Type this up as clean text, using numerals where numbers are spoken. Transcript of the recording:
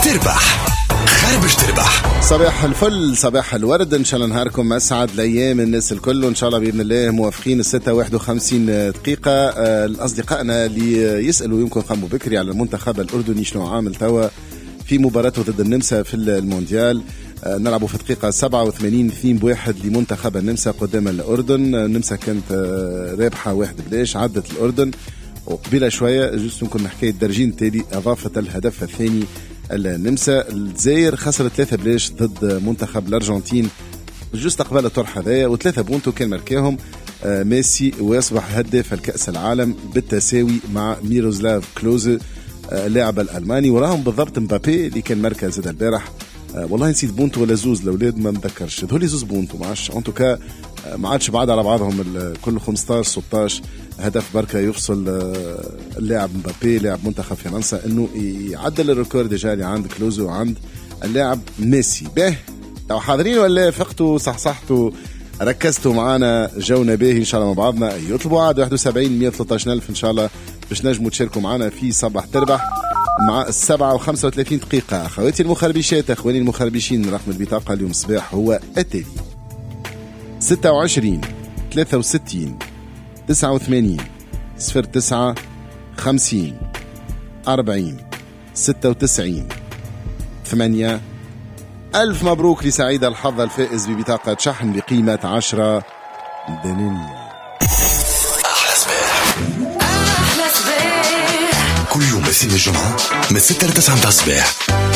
تربح خربش تربح. صباح الفل، صباح الورد، ان شاء الله نهاركم اسعد الايام الناس الكل، وان شاء الله باذن الله موافقين 6:51 دقيقه. الاصدقائنا اللي يسالوا يمكن قاموا بكري على المنتخب الاردني شنو عامل توا في مباراته ضد النمسا في المونديال. نلعبوا في دقيقة 87 2-1 لمنتخب النمسا قدام الأردن. النمسا كانت رابحة 1-0 عدت الأردن، وقبيلة شوية جست نكون نحكي الدرجين التالي أضافت الهدف الثاني النمسا. الجزائر خسرت 3-0 ضد منتخب الأرجنتين جست قبل الطرح هذايا، و3 بونتو كان مركاهم ميسي، ويصبح هداف الكأس العالم بالتساوي مع ميروسلاف كلوزه اللاعب الألماني، وراهم بالضبط مبابي اللي كان مركز زاد البارح. والله نسيت بونتو ولا زوز الاولاد ما نذكرش، هذول زوز بونتو معاش انتوكا ما عادش بعد على بعضهم كل 15-16 هدف بركه يفصل اللاعب مبابي لاعب منتخب فرنسا انه يعدل الريكورد ديجا اللي عند كلوزو وعند اللاعب ميسي. به لو حاضرين ولا فقتوا صحصحتوا ركزتوا معنا جونا باهي ان شاء الله مع بعضنا. يطلبوا عاد 71 113 ألف ان شاء الله باش نجموا تشاركوا معنا في صباح تربح مع 7:35 دقيقة. أخواتي المخربشات، أخواني المخربشين، رقم البطاقة اليوم الصباح هو التالي: 26 63 89 09 50 40 96 8. ألف مبروك لسعيد الحظ الفائز ببطاقة شحن بقيمة 10 دنانير. كل يوم اثنين الجمعة من 6 ل 9 متاع الصباح